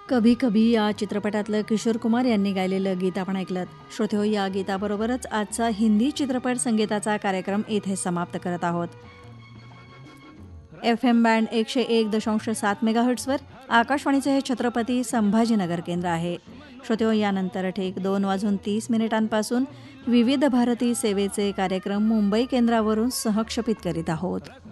कभी कभी या चित्रपटातलं किशोर कुमार यांनी गायलेलं गीत आपण ऐकलं. श्रोतेहो, या गीताबरोबरच आजचा हिंदी चित्रपट संगीताचा कार्यक्रम इथे समाप्त करत आहोत. FM बँड 101.7 मेगाहर्ट्झवर आकाशवाणीचे हे छत्रपती संभाजीनगर केंद्र आहे. श्रोतेहो, यानंतर ठीक 2:30 विविध भारती सेवेचे कार्यक्रम मुंबई केंद्रावरून सहक्षेपित करीत आहोत.